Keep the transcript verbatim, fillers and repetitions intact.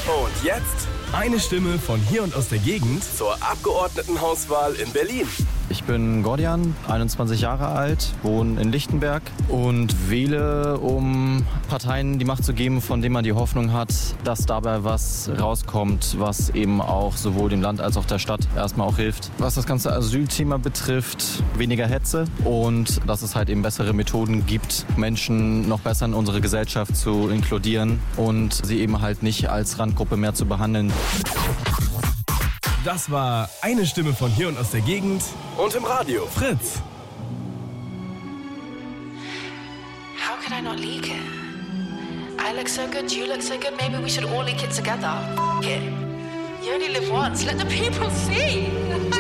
Und jetzt eine Stimme von hier und aus der Gegend zur Abgeordnetenhauswahl in Berlin. Ich bin Gordian, einundzwanzig Jahre alt, wohne in Lichtenberg und wähle, um Parteien die Macht zu geben, von denen man die Hoffnung hat, dass dabei was rauskommt, was eben auch sowohl dem Land als auch der Stadt erstmal auch hilft. Was das ganze Asylthema betrifft, weniger Hetze und dass es halt eben bessere Methoden gibt, Menschen noch besser in unsere Gesellschaft zu inkludieren und sie eben halt nicht als Randgruppe mehr zu behandeln. Das war eine Stimme von hier und aus der Gegend und im Radio Fritz. How could I not leak it? I look so good, you look so good, maybe we should all leak it together. F- it. You only live once, let the people see.